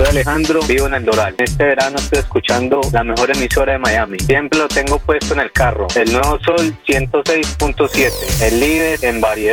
Alejandro, vivo en El Doral. Este verano estoy escuchando la mejor emisora de Miami. Siempre lo tengo puesto en el carro. El Nuevo Sol 106.7, el líder en variedad.